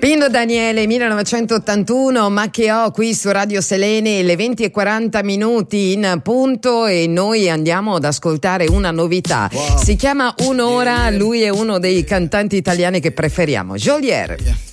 Pino Daniele, 1981, ma che ho qui su Radio Selene, le 20:40 in punto, e noi andiamo ad ascoltare una novità. Wow. Si chiama Un'ora, lui è uno dei cantanti italiani che preferiamo, Geolier.